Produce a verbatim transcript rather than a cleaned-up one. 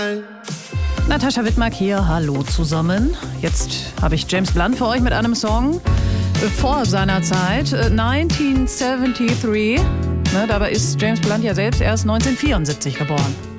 Natascha Wittmark hier, hallo zusammen. Jetzt habe ich James Blunt für euch mit einem Song vor seiner Zeit, neunzehnhundertdreiundsiebzig. Ne, dabei ist James Blunt ja selbst erst neunzehnhundertvierundsiebzig geboren.